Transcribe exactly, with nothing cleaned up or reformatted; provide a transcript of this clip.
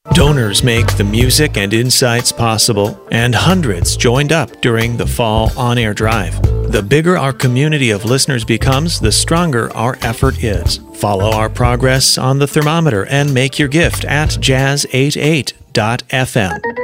Donors make the music and insights possible, and hundreds joined up during the fall on-air drive. The bigger our community of listeners becomes, the stronger our effort is. Follow our progress on the thermometer and make your gift at jazz eighty-eight dot f m.